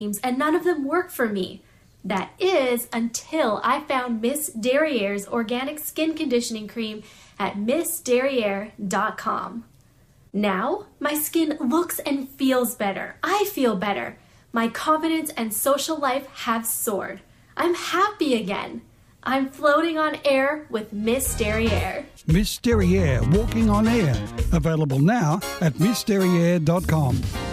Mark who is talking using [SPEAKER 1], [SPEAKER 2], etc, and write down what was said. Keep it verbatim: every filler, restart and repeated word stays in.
[SPEAKER 1] and none of them work for me. That is until I found Miss Derriere's organic skin conditioning cream at miss derriere dot com. Now, my skin looks and feels better. I feel better. My confidence and social life have soared. I'm happy again. I'm floating on air with Miss Derriere.
[SPEAKER 2] Miss Derriere, walking on air. Available now at miss derriere dot com.